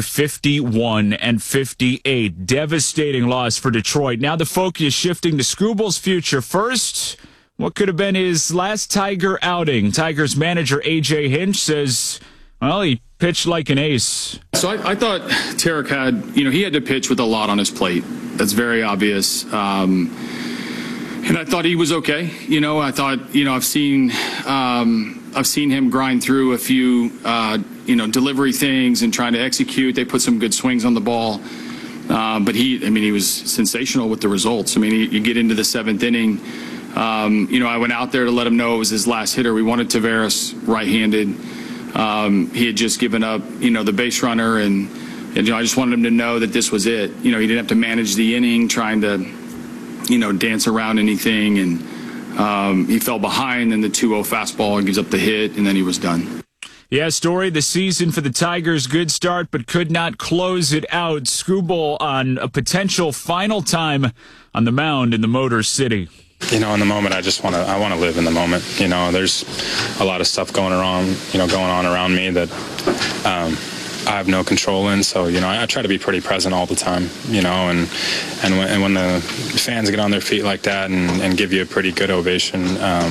51-58. Devastating loss for Detroit. Now the focus shifting to Skubal's future. First, what could have been his last Tiger outing. Tigers manager A.J. Hinch says, well, he pitched like an ace. So I thought Tarik had, he had to pitch with a lot on his plate. That's very obvious. And I thought he was okay. I thought, I've seen him grind through a few, delivery things and trying to execute. They put some good swings on the ball. But he was sensational with the results. You get into the 7th inning. I went out there to let him know it was his last hitter. We wanted Taveras right-handed. He had just given up, the base runner, and I just wanted him to know that this was it. He didn't have to manage the inning, trying to, dance around anything, and he fell behind, and the 2-0 fastball, and gives up the hit, and then he was done. Yeah, story of the season for the Tigers. Good start, but could not close it out. Skubal on a potential final time on the mound in the Motor City. You know, in the moment, I want to live in the moment. You know, there's a lot of stuff going on around me that I have no control in. So, you know, I try to be pretty present all the time, you know, and when the fans get on their feet like that and give you a pretty good ovation,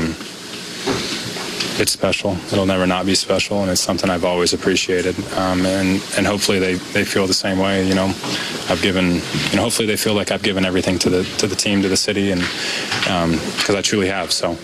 it's special. It'll never not be special, and it's something I've always appreciated. And hopefully they feel the same way. You know, hopefully they feel like I've given everything to the team, to the city, and because I truly have. So,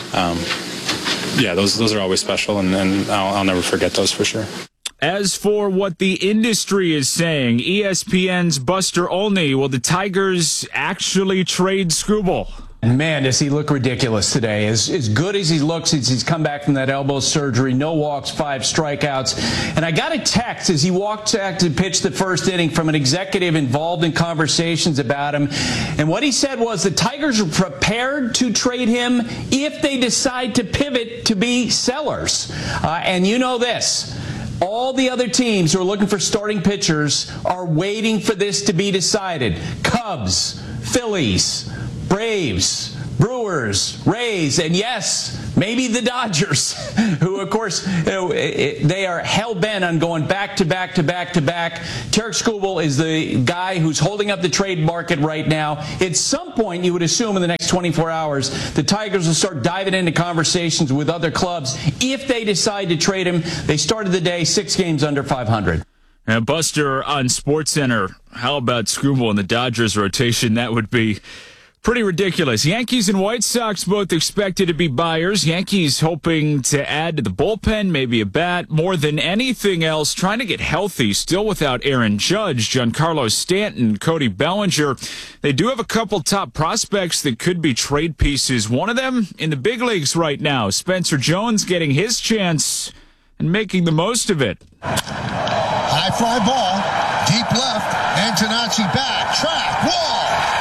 yeah, those are always special, and I'll never forget those for sure. As for what the industry is saying, ESPN's Buster Olney, will the Tigers actually trade Skubal? Man, does he look ridiculous today. As good as he looks since he's come back from that elbow surgery, no walks, 5 strikeouts. And I got a text as he walked back to pitch the first inning from an executive involved in conversations about him. And what he said was the Tigers are prepared to trade him if they decide to pivot to be sellers. And you know this. All the other teams who are looking for starting pitchers are waiting for this to be decided. Cubs, Phillies, Braves, Brewers, Rays, and yes, maybe the Dodgers, who, of course, they are hell-bent on going back to back to back to back. Tarik Skubal is the guy who's holding up the trade market right now. At some point, you would assume in the next 24 hours, the Tigers will start diving into conversations with other clubs if they decide to trade him. They started the day 6 games under 500. And Buster on SportsCenter, how about Skubal in the Dodgers rotation? That would be pretty ridiculous. Yankees and White Sox both expected to be buyers. Yankees hoping to add to the bullpen, maybe a bat. More than anything else, trying to get healthy. Still without Aaron Judge, Giancarlo Stanton, Cody Bellinger. They do have a couple top prospects that could be trade pieces. One of them in the big leagues right now. Spencer Jones getting his chance and making the most of it. High fly ball, deep left, Antonacci back, track, wall.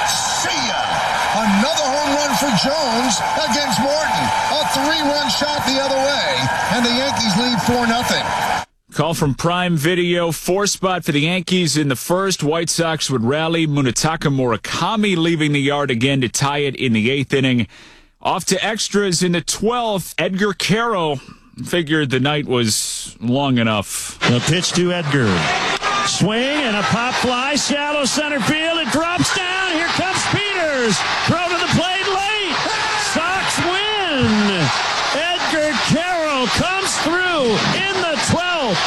Another home run for Jones against Morton. A 3-run shot the other way, and the Yankees lead 4-0. Call from Prime Video. 4 spot for the Yankees in the first. White Sox would rally. Munetaka Murakami leaving the yard again to tie it in the 8th inning. Off to extras in the 12th. Edgar Carroll figured the night was long enough. The pitch to Edgar. Swing and a pop fly, shallow center field. It drops down. Here comes Peters. Throw to the plate late. Sox win. Edgar Carroll comes through in the 12th.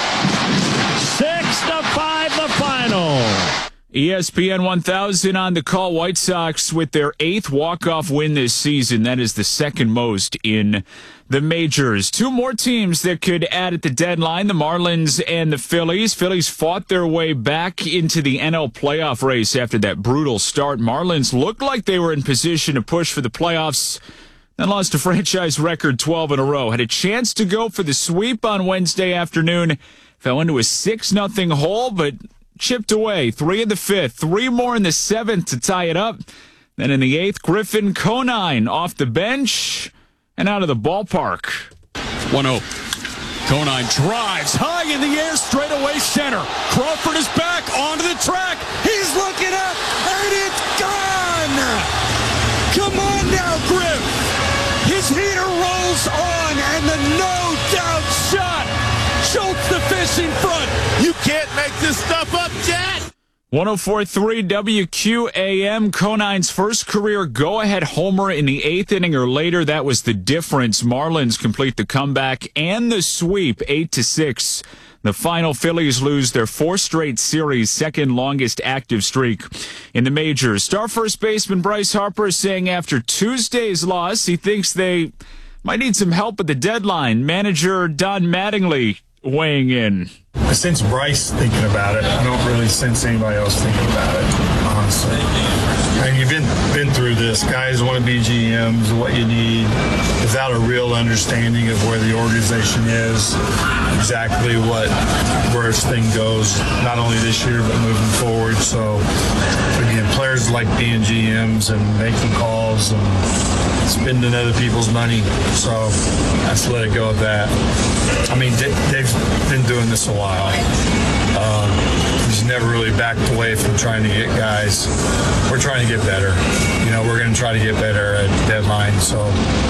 6-5 the final. ESPN 1000 on the call. White Sox with their 8th walk-off win this season. That is the second most in the majors. 2 more teams that could add at the deadline, the Marlins and the Phillies. Phillies fought their way back into the NL playoff race after that brutal start. Marlins looked like they were in position to push for the playoffs, then lost a franchise record 12 in a row. Had a chance to go for the sweep on Wednesday afternoon. Fell into a 6-0 hole, but chipped away. 3 in the 5th, 3 more in the 7th to tie it up. Then in the 8th, Griffin Conine off the bench and out of the ballpark. 1-0. Conine drives high in the air, straight away center. Crawford is back onto the track. He's looking up, and it's gone! Come on now, Griff! His heater rolls on, and the no-doubt shot chokes the fish in front. You can't make this stuff up, Jet! 104.3 WQAM. Conine's first career go-ahead homer in the 8th inning or later. That was the difference. Marlins complete the comeback and the sweep, 8-6. The final, Phillies lose their 4th straight series, second longest active streak in the majors. Star first baseman Bryce Harper saying after Tuesday's loss, he thinks they might need some help at the deadline. Manager Don Mattingly weighing in. I sense Bryce thinking about it. I don't really sense anybody else thinking about it, honestly. And you've been through this. Guys want to be GMs, what you need, without a real understanding of where the organization is, exactly where this thing goes, not only this year, but moving forward. So, again, players like being GMs and making calls and spending other people's money. So, let's let it go at that. I mean, they've been doing this a while. has never really backed away from trying to get guys. We're trying to get better. We're going to try to get better at the deadline, so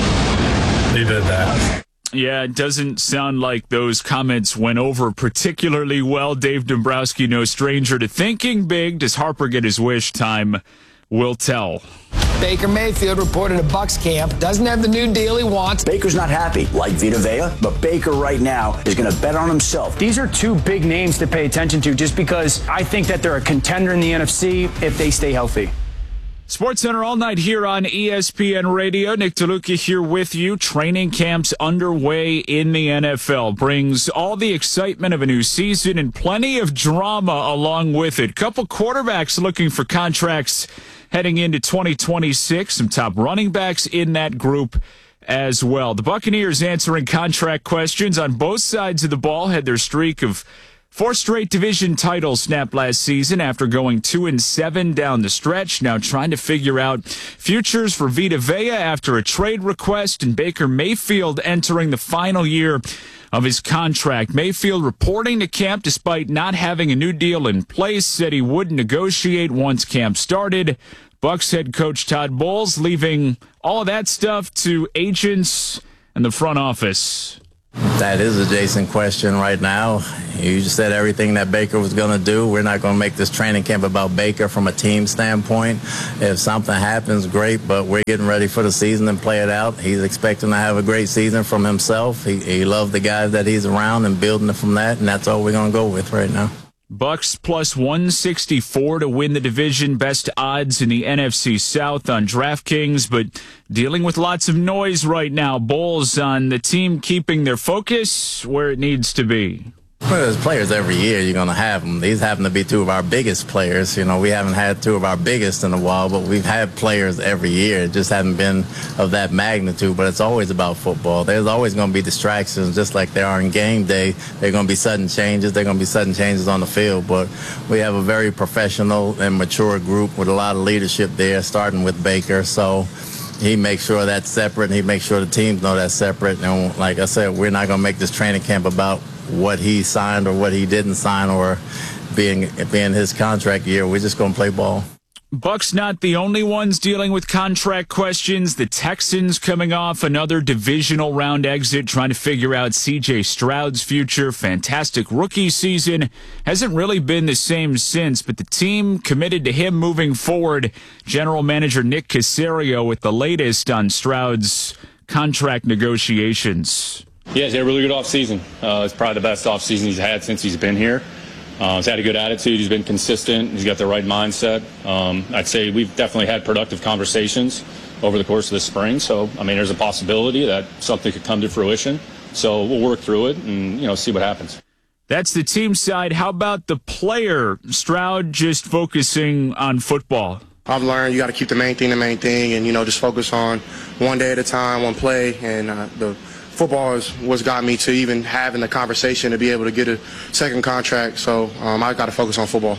leave it at that. Yeah, it doesn't sound like those comments went over particularly well. Dave Dombrowski, no stranger to thinking big. Does Harper get his wish? Time will tell. Baker Mayfield reported at Bucs camp, doesn't have the new deal he wants. Baker's not happy, like Vita Vea, but Baker right now is going to bet on himself. These are two big names to pay attention to just because I think that they're a contender in the NFC if they stay healthy. SportsCenter all night here on ESPN Radio. Nick DeLuca here with you. Training camps underway in the NFL. Brings all the excitement of a new season and plenty of drama along with it. Couple quarterbacks looking for contracts heading into 2026. Some top running backs in that group as well. The Buccaneers answering contract questions on both sides of the ball. Had their streak of 4 straight division titles snapped last season after going 2-7 down the stretch. Now trying to figure out futures for Vita Vea after a trade request, and Baker Mayfield entering the final year of his contract. Mayfield reporting to camp despite not having a new deal in place, said he would negotiate once camp started. Bucs head coach Todd Bowles leaving all of that stuff to agents and the front office. That is a Jason question right now. You just said everything that Baker was going to do. We're not going to make this training camp about Baker from a team standpoint. If something happens, great, but we're getting ready for the season and play it out. He's expecting to have a great season from himself. He loves the guys that he's around and building it from that, and that's all we're going to go with right now. Bucs plus 164 to win the division. Best odds in the NFC South on DraftKings, but dealing with lots of noise right now. Bowles on the team keeping their focus where it needs to be. Well, there's players every year. You're going to have them. These happen to be 2 of our biggest players. We haven't had 2 of our biggest in a while, but we've had players every year. It just haven't been of that magnitude, but it's always about football. There's always going to be distractions, just like there are in game day. There are going to be sudden changes. There are going to be sudden changes on the field, but we have a very professional and mature group with a lot of leadership there, starting with Baker. So he makes sure that's separate, and he makes sure the teams know that's separate. And like I said, we're not going to make this training camp about what he signed or what he didn't sign or being his contract year. We're just going to play ball. Bucs not the only ones dealing with contract questions. The Texans coming off another divisional round exit, trying to figure out C.J. Stroud's future. Fantastic rookie season. Hasn't really been the same since, but the team committed to him moving forward. General Manager Nick Caserio with the latest on Stroud's contract negotiations. Yeah, he's had a really good offseason. It's probably the best offseason he's had since he's been here. He's had a good attitude. He's been consistent. He's got the right mindset. I'd say we've definitely had productive conversations over the course of the spring. So, there's a possibility that something could come to fruition. So we'll work through it and, see what happens. That's the team side. How about the player? Stroud just focusing on football. I've learned you got to keep the main thing, and, just focus on one day at a time, one play, and the football is what's got me to even having the conversation to be able to get a second contract. So I got to focus on football.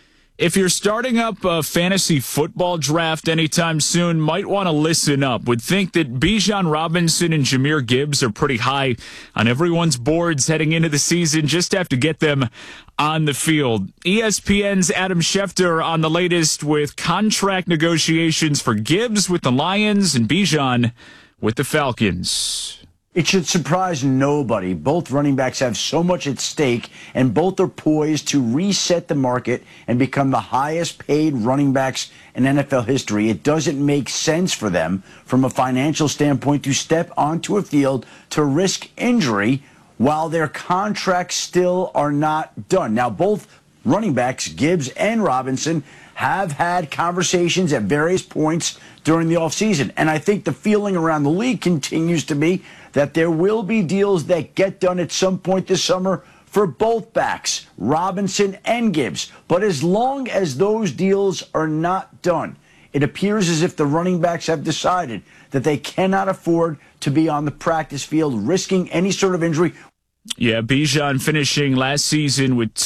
If you're starting up a fantasy football draft anytime soon, might want to listen up. Would think that Bijan Robinson and Jahmyr Gibbs are pretty high on everyone's boards heading into the season. Just have to get them on the field. ESPN's Adam Schefter on the latest with contract negotiations for Gibbs with the Lions and Bijan with the Falcons. It should surprise nobody. Both running backs have so much at stake, and both are poised to reset the market and become the highest paid running backs in NFL history. It doesn't make sense for them from a financial standpoint to step onto a field to risk injury while their contracts still are not done. Now, both running backs, Gibbs and Robinson, have had conversations at various points during the offseason. And I think the feeling around the league continues to be that there will be deals that get done at some point this summer for both backs, Robinson and Gibbs. But as long as those deals are not done, it appears as if the running backs have decided that they cannot afford to be on the practice field risking any sort of injury. Yeah, Bijan finishing last season with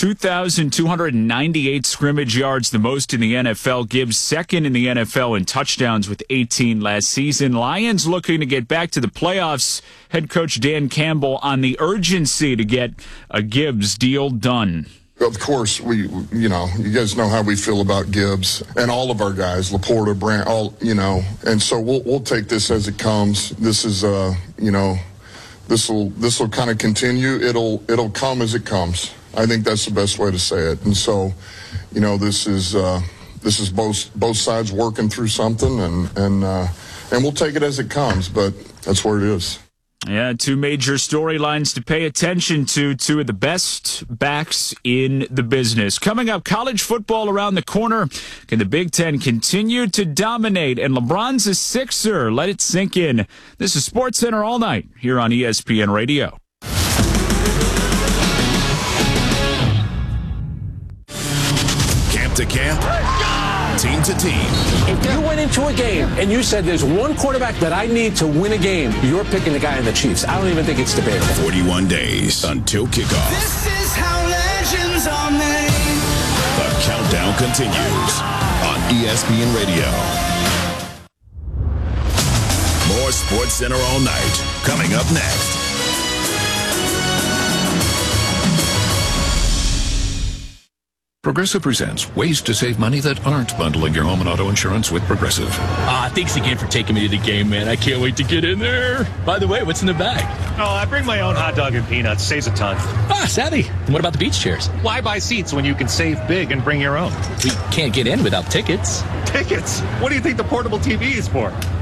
2,298 scrimmage yards, the most in the NFL. Gibbs second in the NFL in touchdowns with 18 last season. Lions looking to get back to the playoffs. Head coach Dan Campbell on the urgency to get a Gibbs deal done. Of course, you guys know how we feel about Gibbs and all of our guys, Laporta, Brandt, and so we'll take this as it comes. This is, this will kind of continue. It'll come as it comes. I think that's the best way to say it. And so, this is both sides working through something, and we'll take it as it comes. But that's where it is. Yeah, two major storylines to pay attention to, two of the best backs in the business. Coming up, college football around the corner. Can the Big Ten continue to dominate? And LeBron's a Sixer. Let it sink in. This is SportsCenter All Night here on ESPN Radio. Camp to camp, team to team. If you went into a game and you said there's one quarterback that I need to win a game, you're picking the guy in the Chiefs. I don't even think it's debatable. 41 days until kickoff. This is how legends are made. The countdown continues on ESPN Radio. More SportsCenter All Night coming up next. Progressive presents ways to save money that aren't bundling your home and auto insurance with Progressive. Thanks again for taking me to the game, man. I can't wait to get in there. By the way, what's in the bag? Oh, I bring my own hot dog and peanuts. Saves a ton. Savvy. And what about the beach chairs? Why buy seats when you can save big and bring your own? We can't get in without tickets. Tickets? What do you think the portable TV is for?